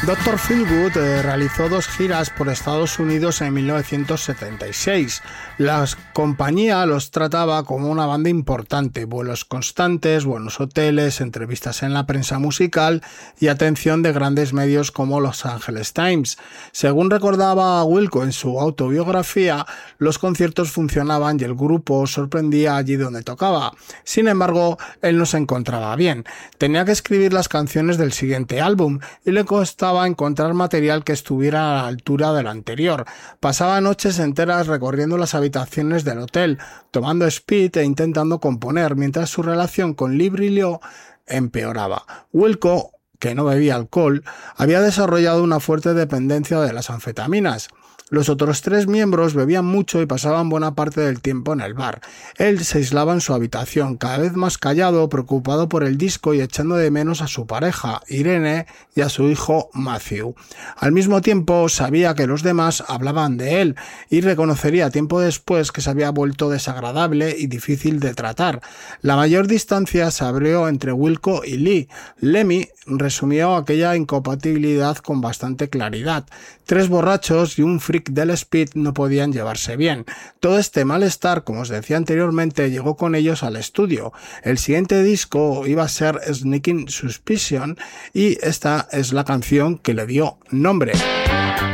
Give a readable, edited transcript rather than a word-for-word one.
Dr. Feelgood realizó 2 giras por Estados Unidos en 1976. La compañía los trataba como una banda importante, vuelos constantes, buenos hoteles, entrevistas en la prensa musical y atención de grandes medios como Los Angeles Times. Según recordaba Wilco en su autobiografía, los conciertos funcionaban y el grupo sorprendía allí donde tocaba. Sin embargo, él no se encontraba bien. Tenía que escribir las canciones del siguiente álbum y le costaba encontrar material que estuviera a la altura del anterior. Pasaba noches enteras recorriendo las habitaciones del hotel, tomando speed e intentando componer, mientras su relación con Lee Brillo empeoraba. Wilco, que no bebía alcohol, había desarrollado una fuerte dependencia de las anfetaminas. Los otros 3 miembros bebían mucho y pasaban buena parte del tiempo en el bar. Él se aislaba en su habitación, cada vez más callado, preocupado por el disco y echando de menos a su pareja, Irene, y a su hijo, Matthew. Al mismo tiempo, sabía que los demás hablaban de él y reconocería tiempo después que se había vuelto desagradable y difícil de tratar. La mayor distancia se abrió entre Wilco y Lee. Lemmy resumió aquella incompatibilidad con bastante claridad. 3 borrachos y un freak del speed no podían llevarse bien. Todo este malestar, como os decía anteriormente, llegó con ellos al estudio. El siguiente disco iba a ser Sneaking Suspicion y esta es la canción que le dio nombre.